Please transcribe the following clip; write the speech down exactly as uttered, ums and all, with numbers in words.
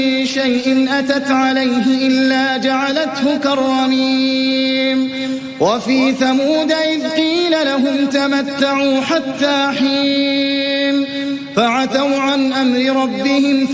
شيء أتت عليه إلا جعلته كالرميم وفي ثمود إذ قيل لهم تمتعوا حتى حين فعتوا عن أمر ربهم